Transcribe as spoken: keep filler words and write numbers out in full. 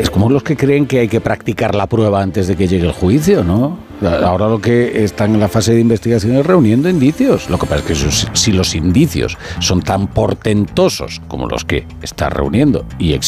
Es como los que creen que hay que practicar la prueba antes de que llegue el juicio, ¿no? Ahora lo que están en la fase de investigación es reuniendo indicios. Lo que pasa es que si los indicios son tan portentosos como los que está reuniendo y existen,